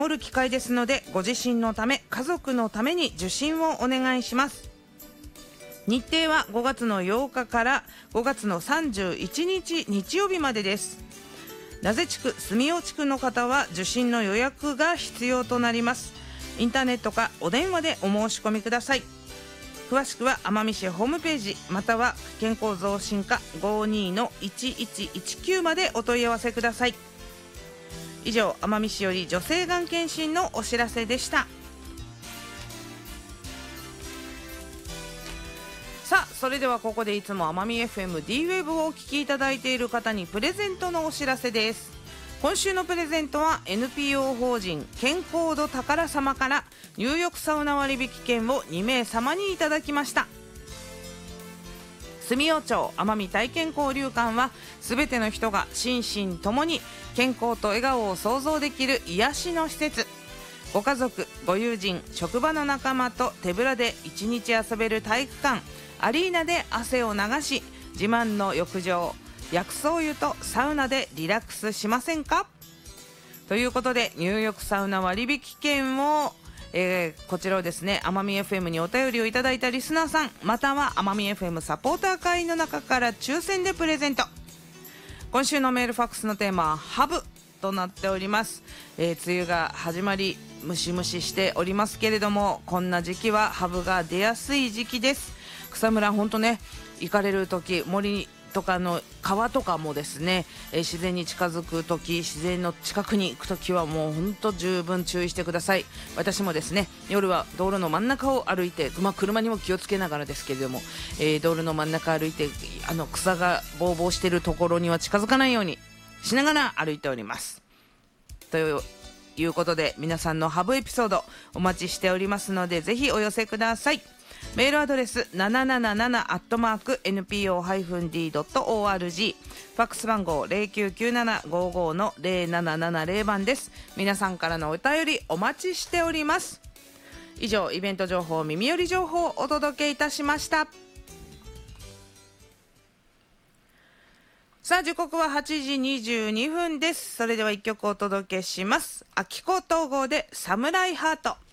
る機会ですので、ご自身のため家族のために受診をお願いします。日程は5月の8日から5月の31日日曜日までです。名瀬地区、住尾地区の方は受診の予約が必要となります。インターネットかお電話でお申し込みください。詳しくは奄美市ホームページまたは健康増進課 52-1119 までお問い合わせください。以上、奄美市より女性がん検診のお知らせでした。さあ、それではここでいつも奄美 FM D-Wave をお聞きいただいている方にプレゼントのお知らせです。今週のプレゼントは NPO 法人健康度宝様から入浴サウナ割引券を2名様にいただきました。住尾町奄美体験交流館はすべての人が心身ともに健康と笑顔を創造できる癒しの施設。ご家族、ご友人、職場の仲間と手ぶらで一日遊べる体育館、アリーナで汗を流し、自慢の浴場、薬草湯とサウナでリラックスしませんか？ということで、入浴サウナ割引券を、こちらをですね、奄美 FM にお便りをいただいたリスナーさん、または奄美 FM サポーター会の中から抽選でプレゼント。今週のメールファックスのテーマはハブとなっております。梅雨が始まり、ムシムシしておりますけれども、こんな時期はハブが出やすい時期です。草むら、ほんとね、行かれる時、森とかの川とかもですね、自然に近づく時、自然の近くに行く時はもう本当十分注意してください。私もですね、夜は道路の真ん中を歩いて、車にも気をつけながらですけれども、道路の真ん中歩いて、草がぼうぼうしているところには近づかないようにしながら歩いております。ということで、皆さんのハブエピソードお待ちしておりますので、ぜひお寄せください。メールアドレス 777@npo-d.org、 ファックス番号 099755-0770 番です。皆さんからのお便りお待ちしております。以上、イベント情報、耳寄り情報をお届けいたしました。さあ、時刻は8時22分です。それでは一曲お届けします。秋子統合でサムライハート。